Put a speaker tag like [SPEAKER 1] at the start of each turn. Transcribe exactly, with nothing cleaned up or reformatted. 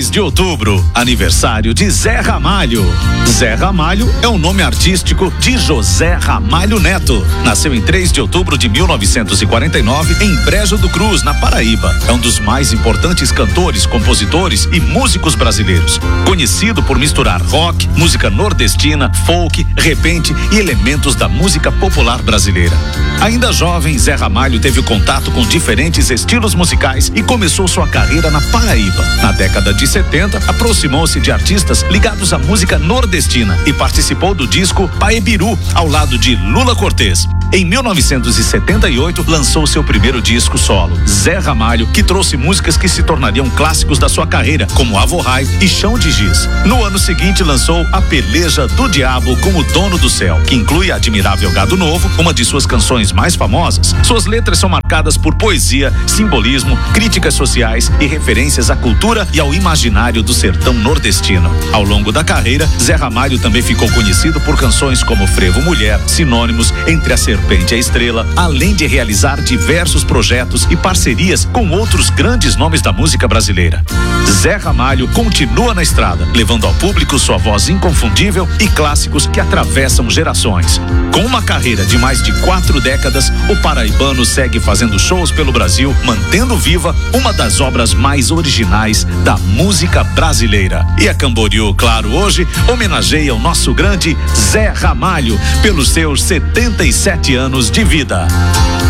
[SPEAKER 1] três de outubro, aniversário de Zé Ramalho. Zé Ramalho é o nome artístico de José Ramalho Neto. Nasceu em três de outubro de mil novecentos e quarenta e nove em Brejo do Cruz, na Paraíba. É um dos mais importantes cantores, compositores e músicos brasileiros. Conhecido por misturar rock, música nordestina, folk, repente e elementos da música popular brasileira. Ainda jovem, Zé Ramalho teve contato com diferentes estilos musicais e começou sua carreira na Paraíba. Na década de setenta, aproximou-se de artistas ligados à música nordestina e participou do disco Paebiru, ao lado de Lula Cortez. Em mil novecentos e setenta e oito, lançou seu primeiro disco solo, Zé Ramalho, que trouxe músicas que se tornariam clássicos da sua carreira, como Avorrai e Chão de Giz. No ano seguinte, lançou A Peleja do Diabo com o Dono do Céu, que inclui Admirável Gado Novo, uma de suas canções mais famosas. Suas letras são marcadas por poesia, simbolismo, críticas sociais e referências à cultura e ao imaginário do sertão nordestino. Ao longo da carreira, Zé Ramalho também ficou conhecido por canções como Frevo Mulher, Sinônimos, Entre a Serpente e a Estrela, além de realizar diversos projetos e parcerias com outros grandes nomes da música brasileira. Zé Ramalho continua na estrada, levando ao público sua voz inconfundível e clássicos que atravessam gerações. Com uma carreira de mais de quatro décadas, o paraibano segue fazendo shows pelo Brasil, mantendo viva uma das obras mais originais da música brasileira. E a Camboriú, claro, hoje homenageia o nosso grande Zé Ramalho pelos seus setenta e sete anos de vida.